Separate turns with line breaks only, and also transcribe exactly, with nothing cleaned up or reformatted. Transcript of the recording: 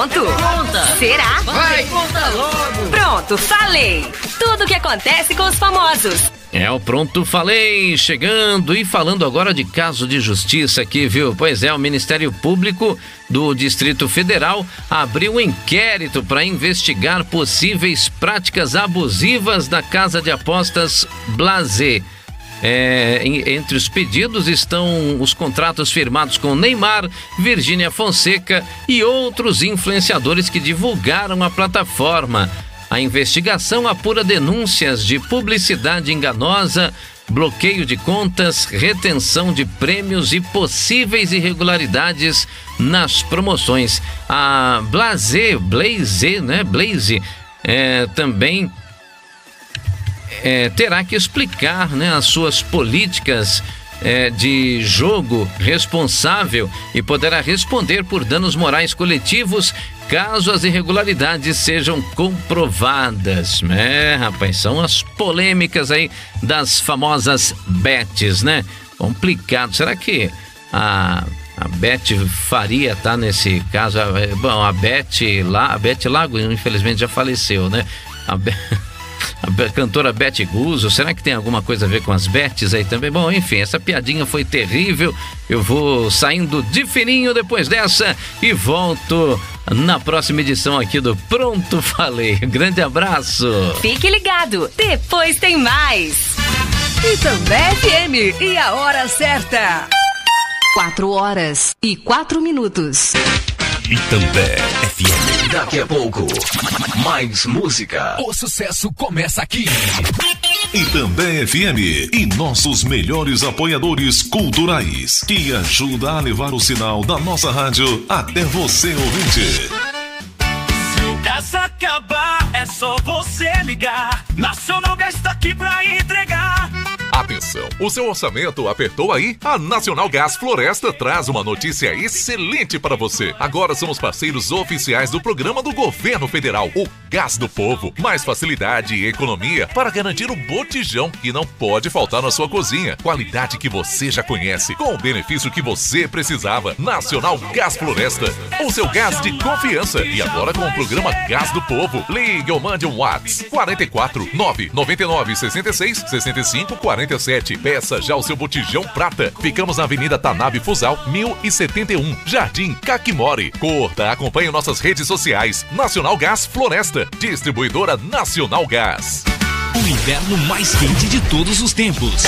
Pronto?
Conta.
Será?
Vai, conta logo.
Pronto, falei. Tudo o que acontece com os famosos.
É o Pronto Falei, chegando e falando agora de caso de justiça aqui, viu? Pois é, o Ministério Público do Distrito Federal abriu um inquérito para investigar possíveis práticas abusivas da casa de apostas Blasé. É, entre os pedidos estão os contratos firmados com Neymar, Virgínia Fonseca e outros influenciadores que divulgaram a plataforma. A investigação apura denúncias de publicidade enganosa, bloqueio de contas, retenção de prêmios e possíveis irregularidades nas promoções. A Blasé, Blaze, né? Blaze, é, também é, terá que explicar, né, as suas políticas É, de jogo responsável e poderá responder por danos morais coletivos caso as irregularidades sejam comprovadas. É, rapaz, são as polêmicas aí das famosas bets, né? Complicado. Será que a, a Bet Faria tá nesse caso? Bom, a Bet lá, a Bet Lago infelizmente já faleceu, né? A Bet... A cantora Beth Guzzo, será que tem alguma coisa a ver com as Bets aí também? Bom, enfim, essa piadinha foi terrível. Eu vou saindo de fininho depois dessa e volto na próxima edição aqui do Pronto Falei. Grande abraço.
Fique ligado, depois tem mais.
Itambé F M e a hora certa.
Quatro horas e quatro minutos.
Itambé F M.
Daqui a pouco, mais música.
O sucesso começa aqui. Itambé F M e nossos melhores apoiadores culturais, que ajuda a levar o sinal da nossa rádio até você, ouvinte.
Se o gás acabar, é só você ligar. Nacional Gás tá aqui pra entregar.
Atenção, o seu orçamento apertou aí? A Nacional Gás Floresta traz uma notícia excelente para você. Agora somos parceiros oficiais do programa do Governo Federal, o Gás do Povo. Mais facilidade e economia para garantir o botijão que não pode faltar na sua cozinha. Qualidade que você já conhece, com o benefício que você precisava. Nacional Gás Floresta, o seu gás de confiança. E agora com o programa Gás do Povo. Ligue ou mande um WhatsApp quarenta e quatro, nove nove nove, sessenta e seis, sessenta e cinco, quarenta e sete. Peça já o seu botijão prata. Ficamos na Avenida Tanabe Fusal, mil e setenta e um, Jardim Caquimori. Curta, acompanhe nossas redes sociais. Nacional Gás Floresta, distribuidora Nacional Gás.
O inverno mais quente de todos os tempos.